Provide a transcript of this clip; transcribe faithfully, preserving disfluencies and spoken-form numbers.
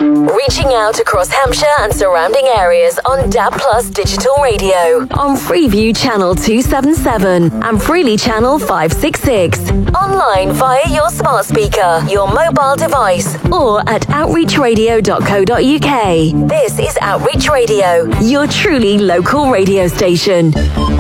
Reaching out across Hampshire and surrounding areas on D A B Plus Digital Radio, on Freeview Channel two seventy-seven and Freely Channel five sixty-six. Online via your smart speaker, your mobile device, or at outreach radio dot co dot uk. This is Outreach Radio, your truly local radio station.